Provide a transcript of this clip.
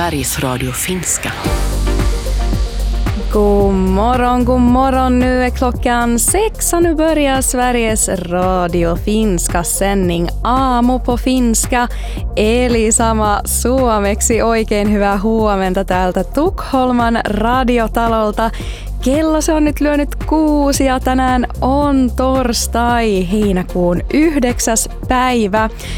Sveriges Radio Finska. God morgon. Nu är klockan 6 och nu börjar Sveriges Radio Finska sändning Aamu på finska. Eli sama suomeksi. Oikein hyvää huomenta täältä Tukholman radiotalolta. Kello se on nyt lyönyt 6 ja tänään on torstai, heinäkuun 9. päivä.